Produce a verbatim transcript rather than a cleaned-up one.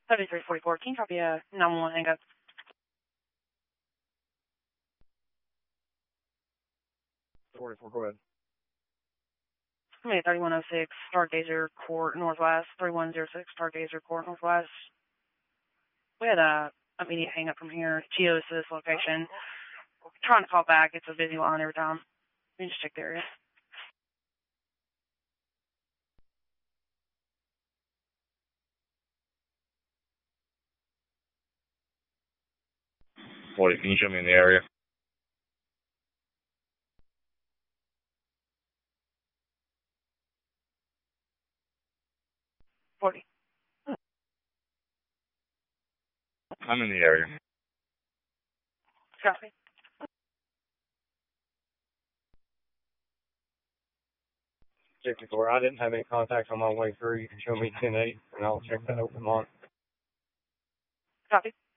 seventy-three forty-four, can you copy a nine one one hang up? forty-four, go ahead. I mean, thirty-one oh six, Stargazer Court Northwest, thirty-one oh six, Stargazer Court Northwest. We had a immediate hang up from here, Geos to this location. Trying to call back, it's a busy line every time. You can just check the area. forty, can you show me in the area? forty. I'm in the area. Copy. sixty-four, I didn't have any contacts on my way through. You can show me ten eight, and I'll check that open line. Copy.